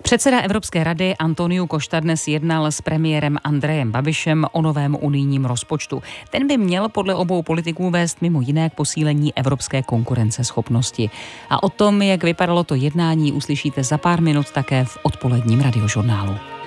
Předseda Evropské rady Antoniu Costa dnes jednal s premiérem Andrejem Babišem o novém unijním rozpočtu. Ten by měl podle obou politiků vést mimo jiné k posílení evropské konkurenceschopnosti. A o tom, jak vypadalo to jednání, uslyšíte za pár minut také v odpoledním radiožurnálu.